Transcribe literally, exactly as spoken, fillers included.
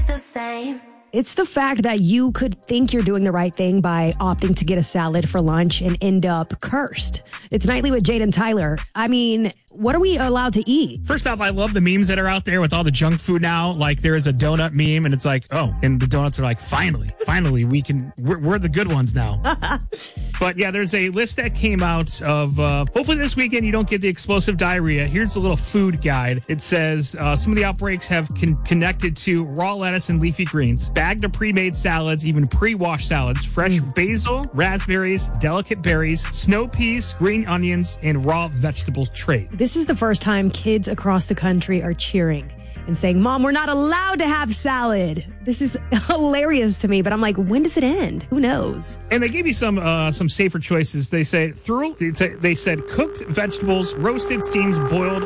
it the same. It's the fact that you could think you're doing the right thing by opting to get a salad for lunch and end up cursed. It's Nightly with Jade and Tyler. I mean, what are we allowed to eat? First off, I love the memes that are out there with all the junk food now. Like there is a donut meme and it's like, oh, and the donuts are like, finally, finally, we can, we're, we're the good ones now. But yeah, there's a list that came out of, uh, hopefully this weekend you don't get the explosive diarrhea. Here's a little food guide. It says uh, some of the outbreaks have con- connected to raw lettuce and leafy greens, bagged or pre-made salads, even pre-washed salads, fresh mm. basil, raspberries, delicate berries, snow peas, green onions, and raw vegetable trays. This is the first time kids across the country are cheering and saying, Mom, we're not allowed to have salad. This is hilarious to me, but I'm like, when does it end? Who knows? And they gave you some uh, some safer choices. They say through. They said cooked vegetables, roasted, steamed, boiled,